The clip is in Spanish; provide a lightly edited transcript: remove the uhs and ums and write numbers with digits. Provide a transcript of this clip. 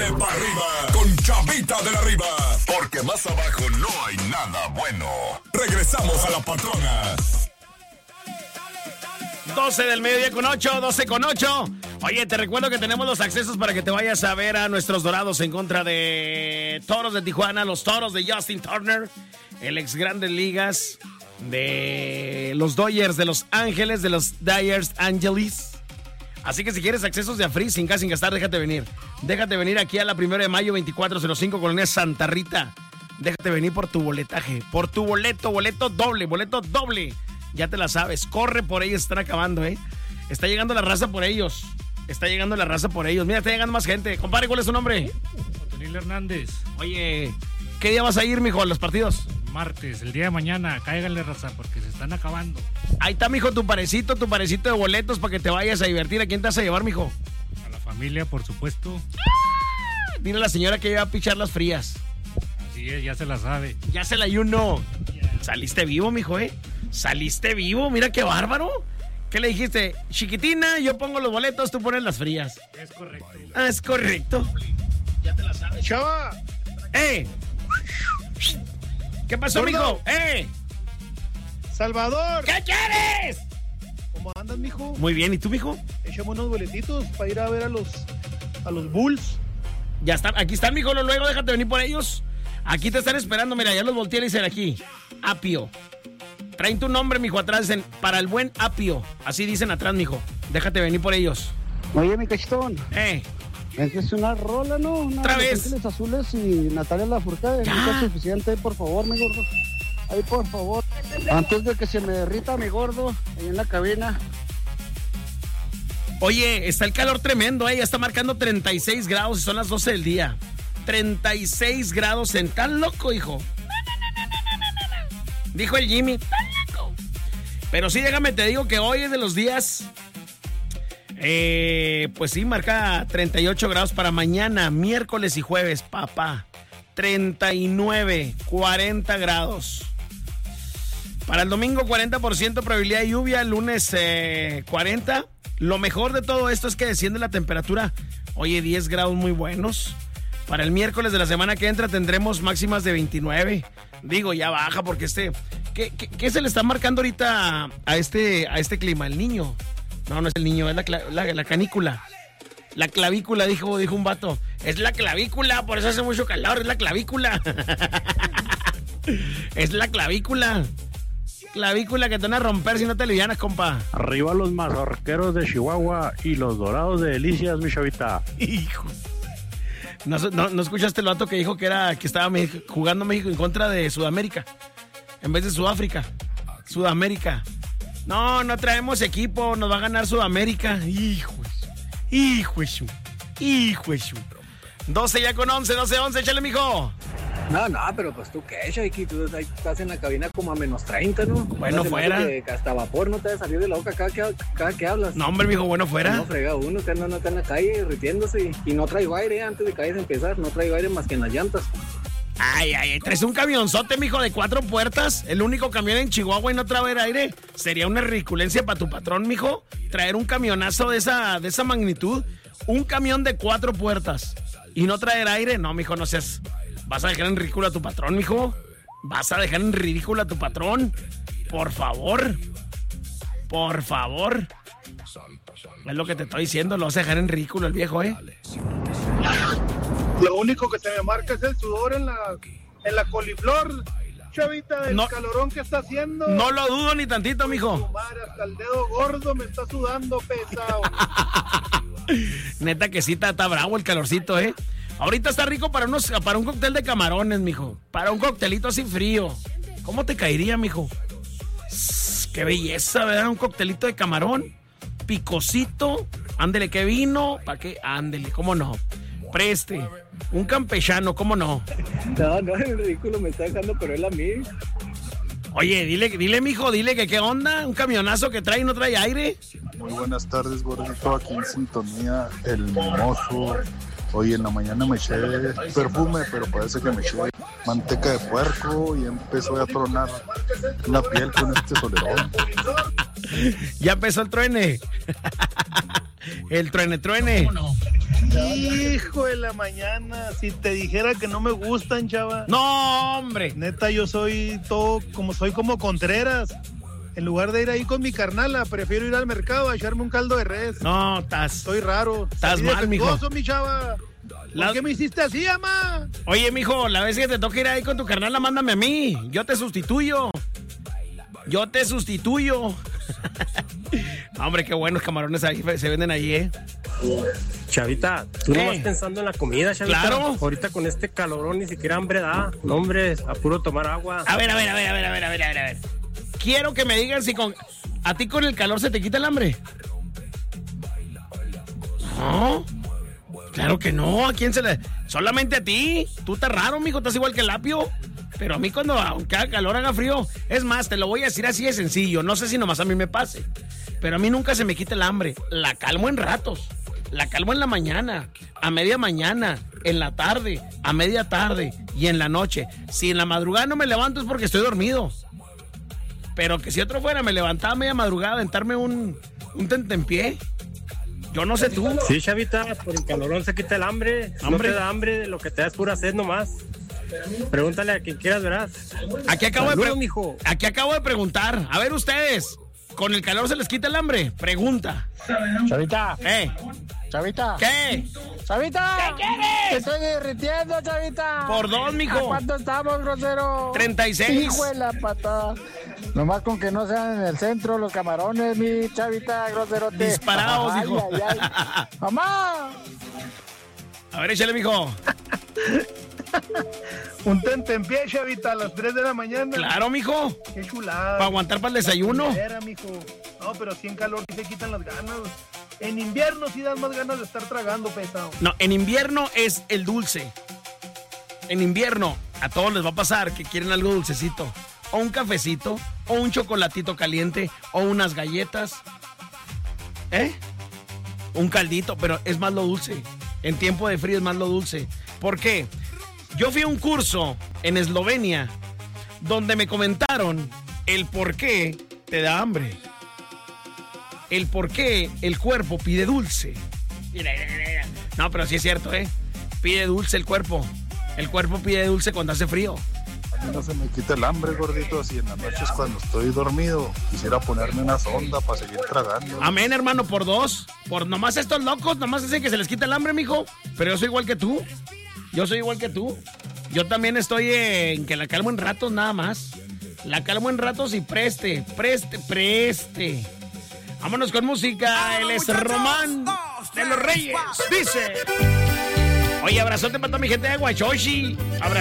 Dale pa' arriba con Chavita de la Riva, porque más abajo no hay nada bueno. Regresamos a La Patrona. 12 del mediodía con 8, 12 con 8. Oye, te recuerdo que tenemos los accesos para que te vayas a ver a nuestros Dorados en contra de Toros de Tijuana, los Toros de Justin Turner, el ex Grandes Ligas de los Dodgers de Los Ángeles, de los Dyers Angeles. Así que si quieres accesos de Afri sin gastar, déjate venir. Déjate venir aquí a la 1 de mayo, 2405, Colonia Santa Rita. Déjate venir por tu boletaje, por tu boleto doble. Ya te la sabes, corre por ellos, están acabando, ¿eh? Está llegando la raza por ellos. Mira, está llegando más gente. Compadre, ¿cuál es su nombre? Antonio Hernández. Oye, ¿qué día vas a ir, mijo, a los partidos? Martes, el día de mañana. Cáiganle, raza, porque se están acabando. Ahí está, mijo, tu parecito de boletos para que te vayas a divertir. ¿A quién te vas a llevar, mijo? A la familia, por supuesto. Dile a la señora que iba a pichar las frías. Así es, ya se la sabe. Ya se la ayuno. Saliste vivo, mijo, ¿eh? Saliste vivo, mira qué bárbaro. ¿Qué le dijiste? Chiquitina, yo pongo los boletos, tú pones las frías. Es correcto. Ah, es correcto. Ya te la sabes. ¡Chava! ¿Qué pasó, mijo? ¡Salvador! ¿Qué quieres? ¿Cómo andas, mijo? Muy bien, ¿y tú, mijo? Echamos unos boletitos para ir a ver a los Bulls. Ya está, aquí están, mijo, luego déjate venir por ellos. Aquí te están esperando, mira, ya los volteé y dicen aquí, Apio. Traen tu nombre, mijo, atrás dicen, para el buen Apio. Así dicen atrás, mijo. Déjate venir por ellos. Oye, mi cachetón. Es una rola, ¿no? Otra vez. Ángeles Azules y Natalia Lafourcade. No es suficiente, por favor, mi gordo. Ahí, por favor. Antes de que se me derrita mi gordo, ahí en la cabina. Oye, está el calor tremendo, ya está marcando 36 grados y son las 12 del día. 36 grados en tan loco, hijo. Dijo el Jimmy, tan loco. Pero sí, déjame, te digo que hoy es de los días... pues sí, marca 38 grados para mañana, miércoles y jueves, papá. 39, 40 grados. Para el domingo, 40% probabilidad de lluvia, lunes 40. Lo mejor de todo esto es que desciende la temperatura. Oye, 10 grados muy buenos. Para el miércoles de la semana que entra tendremos máximas de 29. Digo, ya baja porque ¿qué se le está marcando ahorita a este clima? ¿El niño? No es el niño, es la canícula. La clavícula, dijo un vato. Es la clavícula, por eso hace mucho calor, es la clavícula. Es la clavícula. Clavícula que te van a romper si no te alivianas, compa. Arriba los mazorqueros de Chihuahua y los Dorados de Delicias, mi chavita. Hijo. ¿No escuchaste el vato que dijo que estaba jugando México en contra de Sudamérica? En vez de Sudáfrica. Sudamérica. No traemos equipo, nos va a ganar Sudamérica. Hijo. 12 ya con 11, 12-11, échale, mijo. No, pero pues tú qué, Shaiki, tú estás en la cabina como a menos 30, ¿no? Bueno, fuera. Hasta vapor no te debe salir de la boca cada que hablas. No, hombre, mijo, bueno, fuera. No, frega uno, usted no está en la calle derritiéndose y no traigo aire antes de que vayas a empezar, no traigo aire más que en las llantas. Ay, traes un camionzote, mijo, de 4 puertas, el único camión en Chihuahua y no traer aire. Sería una ridiculencia para tu patrón, mijo, traer un camionazo de esa magnitud, un camión de 4 puertas y no traer aire. No, mijo, no seas... ¿Vas a dejar en ridículo a tu patrón, mijo? ¿Vas a dejar en ridículo a tu patrón? Por favor. Es lo que te estoy diciendo, lo vas a dejar en ridículo el viejo, ¿eh? Lo único que se me marca es el sudor en la coliflor, chavita, del calorón que está haciendo. No lo dudo ni tantito, mijo. Madre, hasta el dedo gordo me está sudando pesado. Neta que sí, está bravo el calorcito, ¿eh? Ahorita está rico para un cóctel de camarones, mijo. Para un coctelito así frío. ¿Cómo te caería, mijo? Qué belleza, ¿verdad? Un coctelito de camarón. Picosito. Ándele, ¿qué vino? ¿Para qué? Ándele, ¿cómo no? Preste. Un campechano, ¿cómo no? No, el ridículo me está dejando, pero él a mí. Oye, dile, mijo, dile que qué onda. Un camionazo que trae y no trae aire. Muy buenas tardes, gordito. Aquí en sintonía, el mimoso. Hoy en la mañana me eché perfume, pero parece que me eché manteca de puerco y empezó a tronar la piel con este solerón. Ya empezó el truene. El truene. ¿Cómo no? Hijo de la mañana, si te dijera que no me gustan, chava. No, hombre. Neta, yo soy como Contreras. En lugar de ir ahí con mi carnala, prefiero ir al mercado a echarme un caldo de res. No, Soy raro. Estás mal, mijo. Mi chava. ¿Por qué me hiciste así, ama? Oye, mijo, la vez que te toque ir ahí con tu carnala, mándame a mí. Yo te sustituyo. Hombre, qué buenos camarones ahí se venden ahí, ¿eh? Chavita, tú no vas pensando en la comida, Chavita. Claro. Ahorita con este calorón ni siquiera hambre da. No, hombre, a puro tomar agua. A ver. Quiero que me digan si a ti con el calor se te quita el hambre. No. Claro que no. ¿A quién se le...? Solamente a ti. Tú estás raro, mijo. Estás igual que el Lapio. Pero a mí cuando aunque haga calor, haga frío. Es más, te lo voy a decir así de sencillo. No sé si nomás a mí me pase. Pero a mí nunca se me quita el hambre. La calmo en ratos. La calmo en la mañana, a media mañana, en la tarde, a media tarde y en la noche. Si en la madrugada no me levanto es porque estoy dormido. Pero que si otro fuera me levantaba a media madrugada a aventarme un tentempié. Yo no sé tú. Sí, Chavita, por el calorón se quita el hambre. No te da hambre, lo que te da es pura sed nomás. Pregúntale a quien quieras, verás. Aquí acabo de preguntar. A ver ustedes, ¿con el calor se les quita el hambre? Pregunta. Chavita. Chavita. ¿Qué? Chavita. ¿Qué quieres? Te estoy derritiendo, Chavita. Por 2, mijo. ¿A cuánto estamos, grosero? 36. Hijo de la patada. Nomás con que no sean en el centro los camarones, mi Chavita, groserote. Disparados, hijo. Ay. ¡Mamá! A ver, échale, mijo. Un tentempié, Chavita, a las 3 de la mañana. Claro, mijo. Qué chulada. Para aguantar para el desayuno. Mijo. No, pero sí en calor sí se quitan las ganas. En invierno sí dan más ganas de estar tragando, pesado. No, en invierno es el dulce. En invierno a todos les va a pasar que quieren algo dulcecito. O un cafecito, o un chocolatito caliente, o unas galletas. Un caldito, pero es más lo dulce. En tiempo de frío es más lo dulce. ¿Por qué? Yo fui a un curso en Eslovenia donde me comentaron el por qué te da hambre. El por qué el cuerpo pide dulce. Mira. No, pero sí es cierto, Pide dulce el cuerpo. El cuerpo pide dulce cuando hace frío. A mí no se me quita el hambre, gordito, así en las noches cuando estoy dormido quisiera ponerme una sonda para seguir tragando. Amén, hermano, por 2. Por nomás estos locos, nomás dicen que se les quita el hambre, mijo. Pero yo soy igual que tú. Yo también estoy en que la calmo en ratos nada más. La calmo en ratos y preste. Vámonos con música. Él es Román de los Reyes. Dice: oye, abrazote para toda mi gente de Huachochi. Abrazote.